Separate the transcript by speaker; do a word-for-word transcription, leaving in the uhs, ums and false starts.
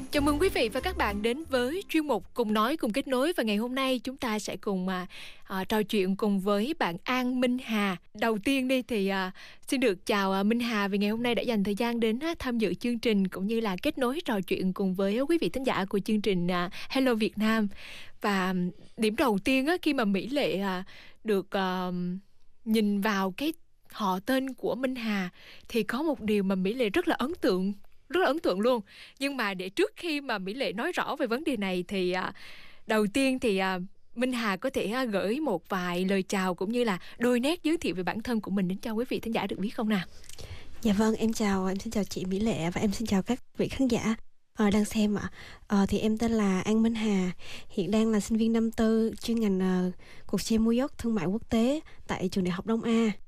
Speaker 1: Chào mừng quý vị và các bạn đến với chuyên mục Cùng Nói Cùng Kết Nối. Và ngày hôm nay chúng ta sẽ cùng à, à, trò chuyện cùng với bạn An Minh Hà. Đầu tiên đi thì à, xin được chào à, Minh Hà vì ngày hôm nay đã dành thời gian đến à, tham dự chương trình cũng như là kết nối trò chuyện cùng với quý vị thính giả của chương trình à, Hello Việt Nam. Và điểm đầu tiên á, khi mà Mỹ Lệ à, được à, nhìn vào cái họ tên của Minh Hà thì có một điều mà Mỹ Lệ rất là ấn tượng. Rất là ấn tượng luôn. Nhưng mà để trước khi mà Mỹ Lệ nói rõ về vấn đề này thì à, đầu tiên thì à, Minh Hà có thể à, gửi một vài lời chào cũng như là đôi nét giới thiệu về bản thân của mình đến cho quý vị thính giả được biết không nào?
Speaker 2: Dạ vâng, em chào, em xin chào chị Mỹ Lệ và em xin chào các vị khán giả uh, đang xem ạ. Uh, thì em tên là An Minh Hà, hiện đang là sinh viên năm tư chuyên ngành uh, cuộc xe mua dốc thương mại quốc tế tại trường Đại học Đông A.